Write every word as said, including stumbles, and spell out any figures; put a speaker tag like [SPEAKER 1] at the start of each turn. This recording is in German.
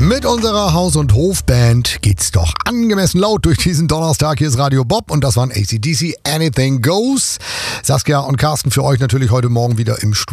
[SPEAKER 1] Mit unserer Haus- und Hofband geht's doch angemessen laut durch diesen Donnerstag. Hier ist Radio Bob und das waren A C D C, Anything Goes. Saskia und Carsten für euch natürlich heute Morgen wieder im Studio.